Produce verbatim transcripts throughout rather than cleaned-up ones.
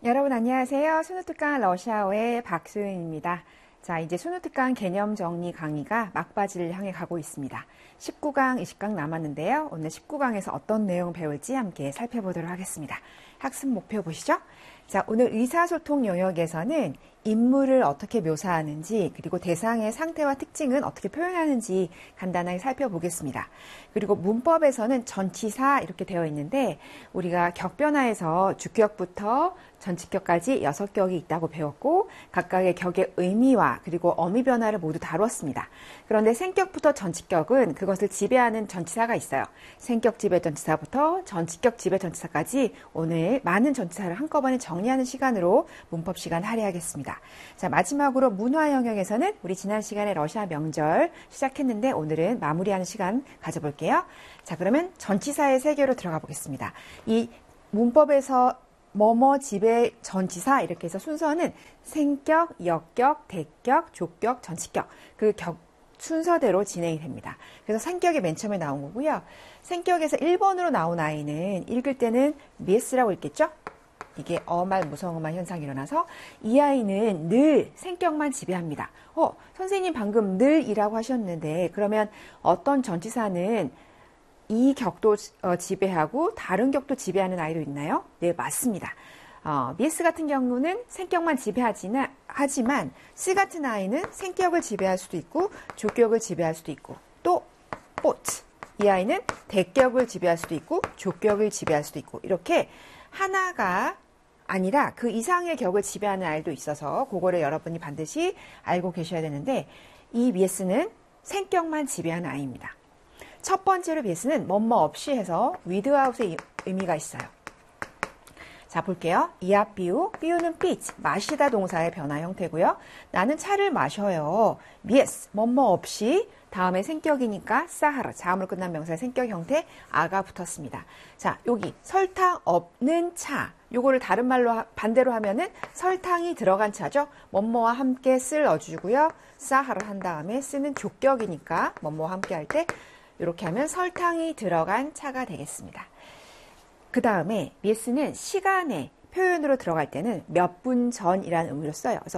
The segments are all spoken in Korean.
여러분 안녕하세요. 수능특강 러시아어의 박소연입니다. 자, 이제 수능특강 개념 정리 강의가 막바지를 향해 가고 있습니다. 십구 강, 이십 강 남았는데요. 오늘 십구 강에서 어떤 내용 배울지 함께 살펴보도록 하겠습니다. 학습 목표 보시죠. 자, 오늘 의사소통 영역에서는 인물을 어떻게 묘사하는지, 그리고 대상의 상태와 특징은 어떻게 표현하는지 간단하게 살펴보겠습니다. 그리고 문법에서는 전치사 이렇게 되어 있는데, 우리가 격변화에서 주격부터 전치격까지 여섯 격이 있다고 배웠고, 각각의 격의 의미와 그리고 어미 변화를 모두 다뤘습니다. 그런데 생격부터 전치격은 그것을 지배하는 전치사가 있어요. 생격 지배 전치사부터 전치격 지배 전치사까지 오늘 많은 전치사를 한꺼번에 정리하는 시간으로 문법 시간 할애하겠습니다. 자, 마지막으로 문화 영역에서는 우리 지난 시간에 러시아 명절 시작했는데 오늘은 마무리하는 시간 가져볼게요. 자, 그러면 전치사의 세계로 들어가 보겠습니다. 이 문법에서 뭐뭐 지배 전치사 이렇게 해서 순서는 생격, 역격, 대격, 족격, 전치격 그 격 순서대로 진행이 됩니다. 그래서 생격이 맨 처음에 나온 거고요. 생격에서 일 번으로 나온 아이는 읽을 때는 미에스라고 읽겠죠? 이게 어말 무성어말 현상이 일어나서 이 아이는 늘 생격만 지배합니다. 어, 선생님 방금 늘이라고 하셨는데 그러면 어떤 전치사는 이 격도 어, 지배하고 다른 격도 지배하는 아이도 있나요? 네, 맞습니다. 어, 미에스 같은 경우는 생격만 지배하지나, 하지만 스 같은 아이는 생격을 지배할 수도 있고 조격을 지배할 수도 있고 또 보트 이 아이는 대격을 지배할 수도 있고 조격을 지배할 수도 있고 이렇게 하나가 아니라 그 이상의 격을 지배하는 아이도 있어서 그거를 여러분이 반드시 알고 계셔야 되는데 이 미에스는 생격만 지배하는 아이입니다. 첫 번째로 미에스는 뭐뭐 없이 해서 without의 의미가 있어요. 자, 볼게요. 이앞 비우, 비우는 삐치, 마시다 동사의 변화 형태고요. 나는 차를 마셔요. 미에스, 뭐뭐 없이 다음에 생격이니까 사하라, 자음으로 끝난 명사의 생격 형태 아가 붙었습니다. 자, 여기 설탕 없는 차. 요거를 다른 말로 반대로 하면은 설탕이 들어간 차죠. 뭐뭐와 함께 쓸 넣어주고요. 사하를 한 다음에 쓰는 족격이니까 뭐뭐와 함께 할 때 이렇게 하면 설탕이 들어간 차가 되겠습니다. 그 다음에 미에스는 시간의 표현으로 들어갈 때는 몇 분 전이라는 의미로 써요. 그래서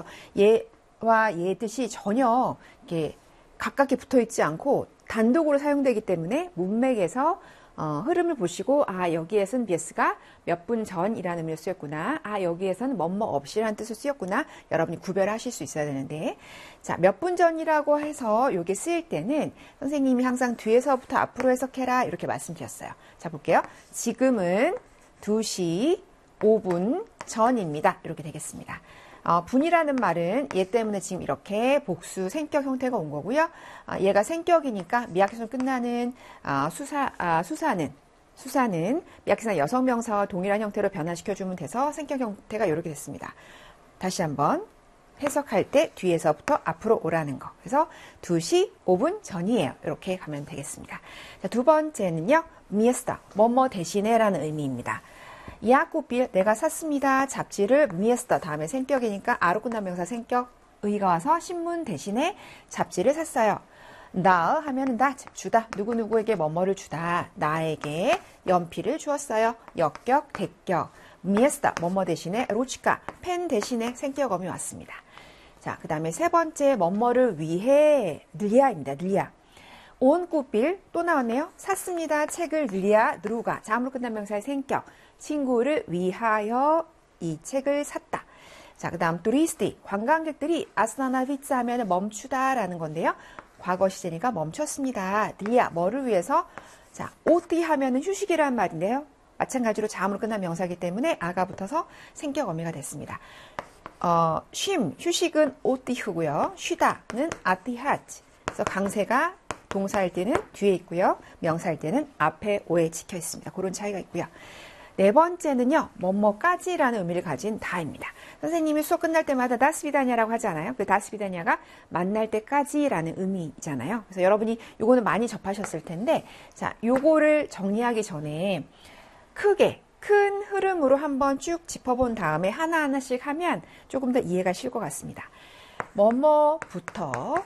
얘와 얘의 뜻이 전혀 이렇게 가깝게 붙어 있지 않고 단독으로 사용되기 때문에 문맥에서 어, 흐름을 보시고 아 여기에서는 미에스가 몇 분 전이라는 의미로 쓰였구나. 아 여기에서는 뭐뭐 없이라는 뜻을 쓰였구나. 여러분이 구별하실 수 있어야 되는데 자, 몇 분 전이라고 해서 이게 쓰일 때는 선생님이 항상 뒤에서부터 앞으로 해석해라 이렇게 말씀드렸어요. 자, 볼게요. 지금은 두 시 오 분 전입니다. 이렇게 되겠습니다. 어, 분이라는 말은 얘 때문에 지금 이렇게 복수 생격 형태가 온 거고요. 아, 얘가 생격이니까 미약해서 끝나는 아, 수사, 아, 수사는 수사는 미약해서 여성명사와 동일한 형태로 변화시켜주면 돼서 생격 형태가 이렇게 됐습니다. 다시 한번 해석할 때 뒤에서부터 앞으로 오라는 거. 그래서 두 시 오 분 전이에요. 이렇게 가면 되겠습니다. 자, 두 번째는요. 미에스다, 뭐뭐 대신에 라는 의미입니다. 야쿠빌 내가 샀습니다. 잡지를 미에스다 다음에 생격이니까 아로 끝난 명사 생격 의가 와서 신문 대신에 잡지를 샀어요. 나 하면 나 주다 누구누구에게 뭐뭐를 주다 나에게 연필을 주었어요. 역격 대격 미에스다 뭐뭐 대신에 로치카 펜 대신에 생격어미 왔습니다. 자, 그 다음에 세 번째 뭐뭐를 위해 늘리아입니다. 늘리아 온 꾸빌 또 나왔네요. 샀습니다. 책을 늘리아 누루가 자음으로 끝난 명사의 생격 친구를 위하여 이 책을 샀다. 자, 그 다음 туристы 관광객들이 아스나나비츠 하면 멈추다라는 건데요. 과거 시제니까 멈췄습니다. 들리아 뭐를 위해서? 자, 오띠 하면은 휴식이란 말인데요. 마찬가지로 자음으로 끝난 명사이기 때문에 아가 붙어서 생격 어미가 됐습니다. 어, 쉼 휴식은 오띠후고요. 쉬다는 아띠하트. 그래서 강세가 동사일 때는 뒤에 있고요. 명사일 때는 앞에 오에 찍혀 있습니다. 그런 차이가 있고요. 네 번째는요, 뭐뭐까지라는 의미를 가진 다입니다. 선생님이 수업 끝날 때마다 다스비다냐라고 하지 않아요? 그 다스비다냐가 만날 때까지라는 의미잖아요. 그래서 여러분이 요거는 많이 접하셨을 텐데, 자, 요거를 정리하기 전에 크게, 큰 흐름으로 한번 쭉 짚어본 다음에 하나하나씩 하면 조금 더 이해가 쉬울 것 같습니다. 뭐뭐부터,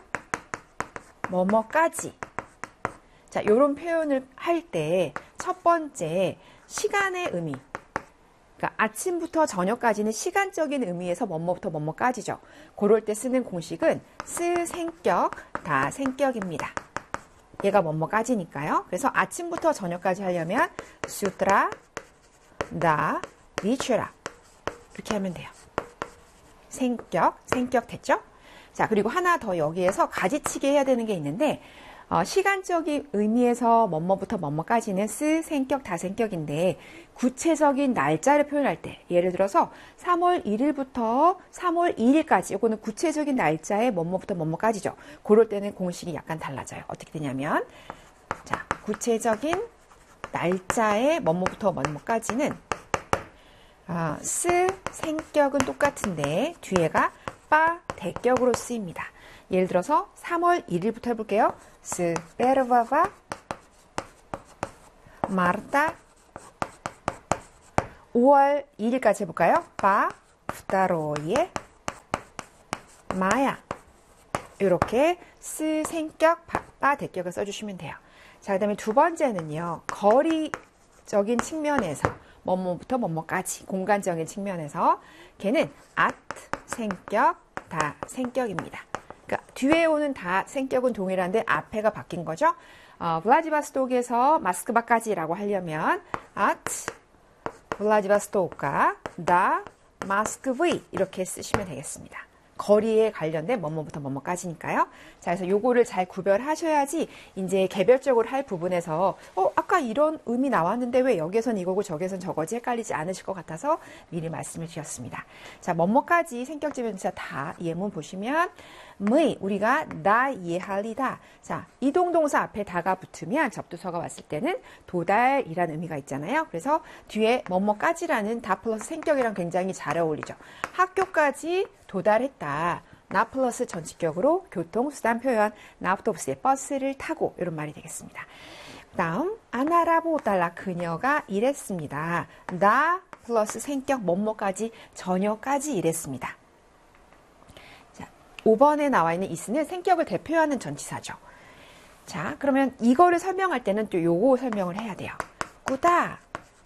뭐뭐까지. 자, 요런 표현을 할 때 첫 번째, 시간의 의미. 그러니까 아침부터 저녁까지는 시간적인 의미에서 뭐뭐부터 뭐뭐까지죠. 그럴 때 쓰는 공식은 스 생격, 다 생격입니다. 얘가 뭐뭐까지니까요. 그래서 아침부터 저녁까지 하려면 수트라, 다, 리추라 이렇게 하면 돼요. 생격, 생격 됐죠? 자, 그리고 하나 더 여기에서 가지치기 해야 되는 게 있는데 어, 시간적인 의미에서 뭐뭐부터 뭐뭐까지는 스, 생격, 다 생격인데 구체적인 날짜를 표현할 때 예를 들어서 삼월 일일부터 삼월 이일까지 이거는 구체적인 날짜에 뭐뭐부터 뭐뭐까지죠. 그럴 때는 공식이 약간 달라져요. 어떻게 되냐면 자, 구체적인 날짜에 뭐뭐부터 뭐뭐까지는 어, 스, 생격은 똑같은데 뒤에가 빠, 대격으로 쓰입니다. 예를 들어서 삼월 일일부터 해볼게요. Se servava Marta. 오월 이일까지 해볼까요? Pa второе 마야. 이렇게 스, 생격, 바, 빠, 대격을 써주시면 돼요. 자, 그 다음에 두 번째는요. 거리적인 측면에서 뭐뭐부터 뭐뭐까지 공간적인 측면에서 걔는 at, 생격, 다 생격입니다. 그러니까 뒤에 오는 다 생격은 동일한데 앞에가 바뀐 거죠. 어, 블라디바스톡에서 마스크바까지라고 하려면 at 블라디바스토크가 다 마스크브이 이렇게 쓰시면 되겠습니다. 거리에 관련된 뭐뭐부터 뭐뭐까지니까요. 자, 그래서 요거를 잘 구별하셔야지 이제 개별적으로 할 부분에서 어, 아까 이런 의미 나왔는데 왜 여기선 이거고 저기선 저거지 헷갈리지 않으실 것 같아서 미리 말씀을 드렸습니다. 자, 뭐뭐까지 생격지변자 다 예문 보시면 의 우리가 나 이해할리다. 자, 이동동사 앞에 다가 붙으면 접두사가 왔을 때는 도달이라는 의미가 있잖아요. 그래서 뒤에 뭐뭐까지라는 다 플러스 생격이랑 굉장히 잘 어울리죠. 학교까지 도달했다. 나 플러스 전치격으로 교통수단 표현, 나 автобус에 버스를 타고 이런 말이 되겠습니다. 다음 아나라보달라 그녀가 이랬습니다. 나 플러스 생격 뭐뭐까지 저녁까지 이랬습니다. 자, 오 번에 나와 있는 이스는 생격을 대표하는 전치사죠. 자, 그러면 이거를 설명할 때는 또 요거 설명을 해야 돼요. 꾸다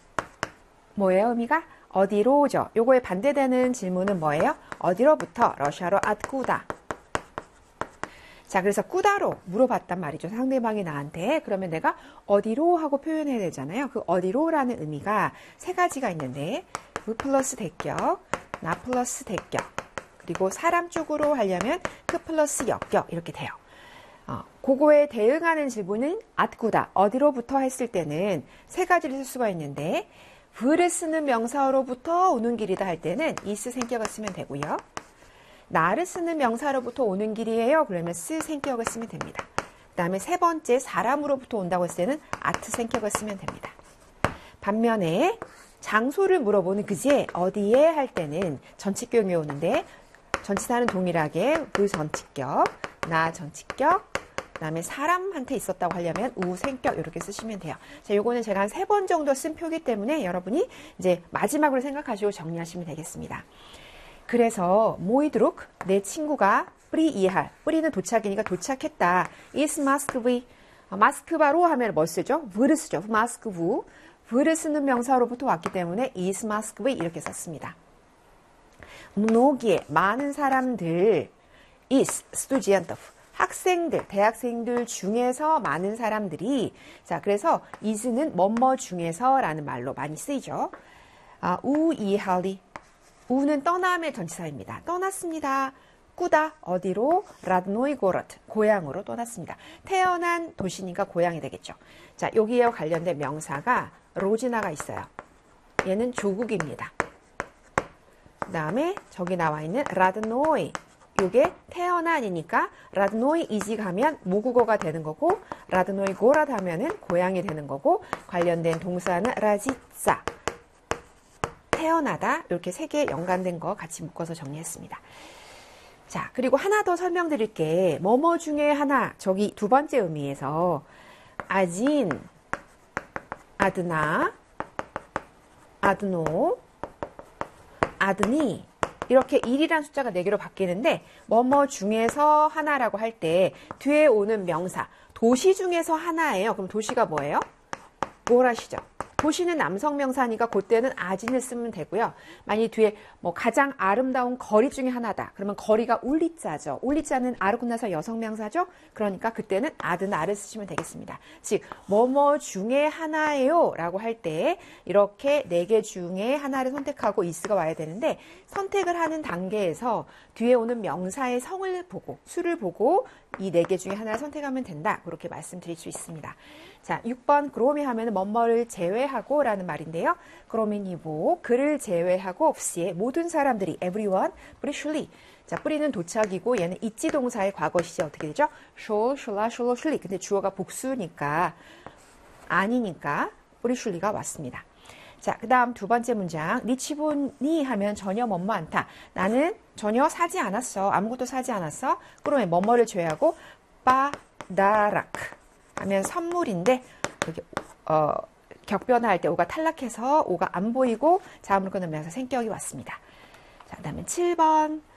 뭐예요 의미가? 어디로죠? 요거에 반대되는 질문은 뭐예요? 어디로부터? 러시아로 아트쿠다. 자, 그래서 꾸다로 물어봤단 말이죠. 상대방이 나한테. 그러면 내가 어디로 하고 표현해야 되잖아요. 그 어디로라는 의미가 세 가지가 있는데 그 플러스 대격, 나 플러스 대격, 그리고 사람 쪽으로 하려면 그 플러스 역격 이렇게 돼요. 어, 그거에 대응하는 질문은 아트쿠다. 어디로부터 했을 때는 세 가지를 쓸 수가 있는데 브를 쓰는 명사로부터 오는 길이다 할 때는 이스 생격을 쓰면 되고요. 나를 쓰는 명사로부터 오는 길이에요. 그러면 스 생격을 쓰면 됩니다. 그 다음에 세 번째 사람으로부터 온다고 했을 때는 아트 생격을 쓰면 됩니다. 반면에 장소를 물어보는 그제 어디에 할 때는 전치격이 오는데 전치사는 동일하게 그 전치격, 나 전치격, 그 다음에 사람한테 있었다고 하려면 우생격 이렇게 쓰시면 돼요. 자, 요거는 제가 한 세 번 정도 쓴 표기 때문에 여러분이 이제 마지막으로 생각하시고 정리하시면 되겠습니다. 그래서 모이드룩 내 친구가 뿌리 이할 뿌리는 도착이니까 도착했다. is 마스크비 마스크바로 하면 뭐 쓰죠? 브를 쓰죠. 마스크부 브를 쓰는 명사로부터 왔기 때문에 is 마스크비 이렇게 썼습니다. mnogie 많은 사람들 is 스투지안토프 학생들, 대학생들 중에서 많은 사람들이 자 그래서 is는 뭐뭐 중에서 라는 말로 많이 쓰이죠. 아, 우이할리 우는 떠남의 전치사입니다. 떠났습니다. 꾸다 어디로? 라드노이고르트 고향으로 떠났습니다. 태어난 도시니까 고향이 되겠죠. 자 여기에 관련된 명사가 로지나가 있어요. 얘는 조국입니다. 그 다음에 저기 나와 있는 라드노이 요게 태어난이니까 라드노이 이지 가면 모국어가 되는 거고 라드노이 고라드 하면은 고향이 되는 거고 관련된 동사는 라지짜 태어나다 이렇게 세 개 연관된 거 같이 묶어서 정리했습니다. 자 그리고 하나 더 설명드릴게 뭐뭐 중에 하나 저기 두 번째 의미에서 아진 아드나 아드노 아드니 이렇게 일이란 숫자가 네 개로 바뀌는데 뭐뭐 중에서 하나라고 할 때 뒤에 오는 명사 도시 중에서 하나예요. 그럼 도시가 뭐예요? 뭘 아시죠? 도시는 남성 명사니까 그때는 아진을 쓰면 되고요. 만약 뒤에 뭐 가장 아름다운 거리 중에 하나다. 그러면 거리가 울리자죠. 울리자는 아로 끝나서 여성 명사죠. 그러니까 그때는 아든 아를 쓰시면 되겠습니다. 즉 뭐뭐 중에 하나예요 라고 할 때 이렇게 네 개 중에 하나를 선택하고 is가 와야 되는데 선택을 하는 단계에서 뒤에 오는 명사의 성을 보고 수를 보고 이 네 개 중에 하나를 선택하면 된다. 그렇게 말씀드릴 수 있습니다. 자, 육 번 그로미 하면 뭐뭐를 제외하고 라는 말인데요. 그로미니 뭐 그를 제외하고 없이의 모든 사람들이 everyone, 뿌리슐리. 자, 뿌리는 도착이고 얘는 있지 동사의 과거 시제 어떻게 되죠? 쇼, 슐라, 슐로, 슐리. 근데 주어가 복수니까 아니니까 뿌리슐리가 왔습니다. 자, 그 다음 두 번째 문장. 니 치보니 하면 전혀 뭐뭐 않다. 나는 전혀 사지 않았어. 아무것도 사지 않았어. 그러면 뭐뭐를 제외하고 빠다락 하면 선물인데 여기 어, 격변할 때 오가 탈락해서 오가 안 보이고 자음으로 끊으면서 생격이 왔습니다. 자, 그 다음에 칠 번.